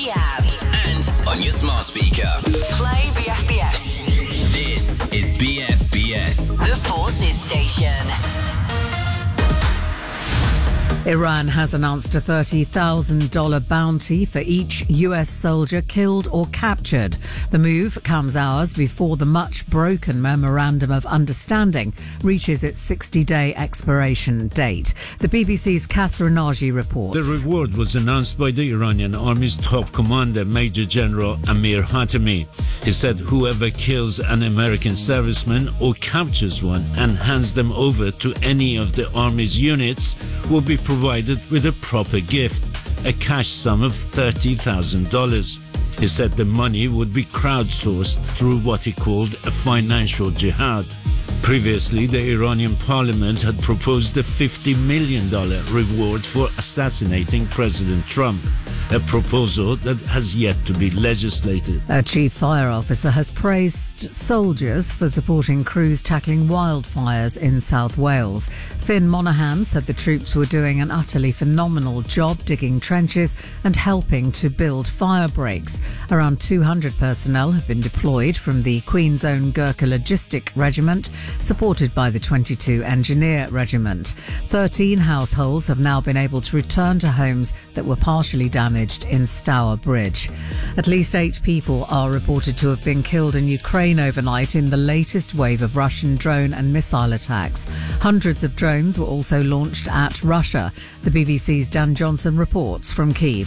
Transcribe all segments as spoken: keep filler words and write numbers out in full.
the app, and on your smart speaker. play B F B S, This is B F B S. the Forces Station. Iran has announced a thirty thousand dollars bounty for each U S soldier killed or captured. The move comes hours before the much broken Memorandum of Understanding reaches its sixty-day expiration date. The B B C's Kasra Naji reports. The reward was announced by the Iranian Army's top commander, Major General Amir Hatami. He said whoever kills an American serviceman or captures one and hands them over to any of the Army's units will be provided with a proper gift, a cash sum of thirty thousand dollars. He said the money would be crowdsourced through what he called a financial jihad. Previously, the Iranian parliament had proposed a fifty million dollars reward for assassinating President Trump, a proposal that has yet to be legislated. A chief fire officer has praised soldiers for supporting crews tackling wildfires in South Wales. Finn Monaghan said the troops were doing an utterly phenomenal job digging trenches and helping to build fire breaks. Around two hundred personnel have been deployed from the Queen's Own Gurkha Logistic Regiment, supported by the twenty-two Engineer Regiment. thirteen households have now been able to return to homes that were partially damaged in Stour Bridge. At least eight people are reported to have been killed in Ukraine overnight in the latest wave of Russian drone and missile attacks. Hundreds of drones were also launched at Russia. The B B C's Dan Johnson reports from Kyiv.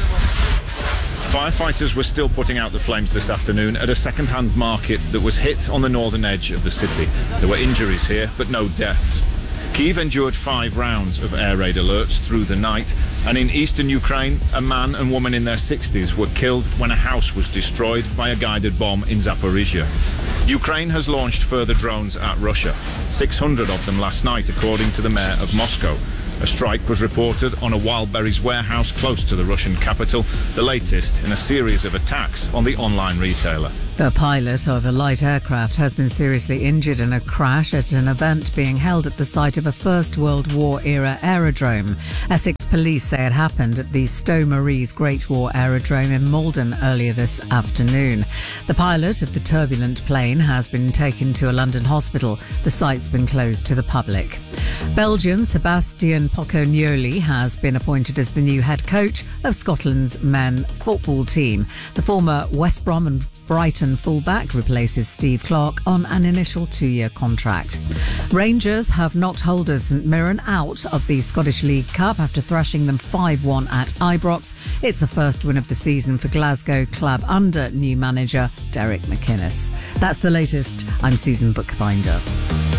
Firefighters were still putting out the flames this afternoon at a second-hand market that was hit on the northern edge of the city. There were injuries here, but no deaths. Kyiv endured five rounds of air raid alerts through the night, and in eastern Ukraine, a man and woman in their sixties were killed when a house was destroyed by a guided bomb in Zaporizhia. Ukraine has launched further drones at Russia, six hundred of them last night, according to the mayor of Moscow. A strike was reported on a Wildberries warehouse close to the Russian capital, the latest in a series of attacks on the online retailer. The pilot of a light aircraft has been seriously injured in a crash at an event being held at the site of a First World War-era aerodrome. Essex police say it happened at the Stowe Marie's Great War Aerodrome in Malden earlier this afternoon. The pilot of the turbulent plane has been taken to a London hospital. The site's been closed to the public. Belgian Sebastian Pocognoli has been appointed as the new head coach of Scotland's men football team. The former West Brom and Brighton fullback replaces Steve Clarke on an initial two-year contract. Rangers have knocked holders St Mirren out of the Scottish League Cup after thrashing them five one at Ibrox. It's the first win of the season for Glasgow club under new manager Derek McInnes. That's the latest. I'm Susan Bookbinder.